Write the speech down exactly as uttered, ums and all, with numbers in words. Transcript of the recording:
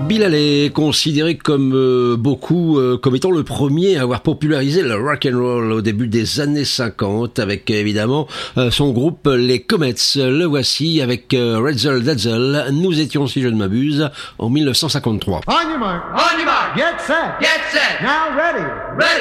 Bill Haley est considéré comme euh, beaucoup euh, comme étant le premier à avoir popularisé le rock and roll au début des années cinquante avec évidemment euh, son groupe les Comets. Le voici avec euh, Retzel Detzel. Nous étions, si je ne m'abuse, en mille neuf cent cinquante-trois. On your mark. On your mark. Get set. Get set. Now ready. Ready.